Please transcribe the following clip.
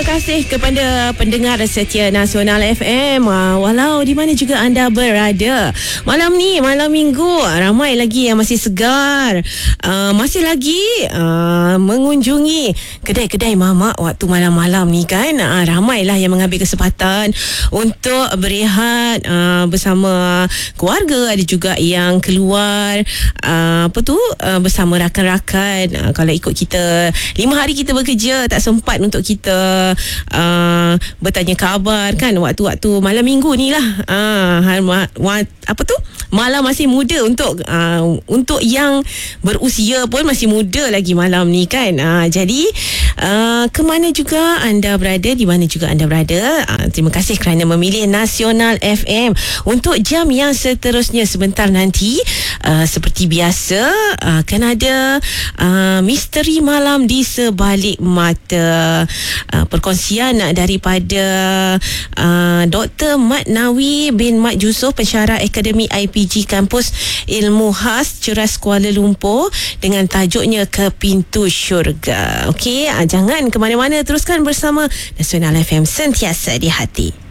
kasih kepada pendengar setia Nasional FM, walau di mana juga anda berada. Malam ni, malam minggu, ramai lagi yang masih segar, masih lagi mengunjungi kedai-kedai mamak waktu malam-malam ni kan. Ramailah yang mengambil kesempatan untuk berehat bersama keluarga. Ada juga yang keluar bersama rakan-rakan. Kalau ikut kita 5 hari kita bekerja, tak sempat untuk kita bertanya khabar kan, waktu-waktu malam minggu ni lah. Malam masih muda untuk yang berusia pun masih muda lagi malam ni kan. Jadi ke mana juga anda berada, di mana juga anda berada, terima kasih kerana memilih Nasional FM. Untuk jam yang seterusnya sebentar nanti, seperti biasa akan ada misteri malam di sebalik mata, perkongsian daripada Dr. Mat Nawi bin Mat Yusof, pensyarah Akademi IPG Kampus Ilmu Khas Ceras Kuala Lumpur, dengan tajuknya Ke Pintu Syurga. Okey, jangan ke mana-mana, teruskan bersama Nasional FM, sentiasa di hati.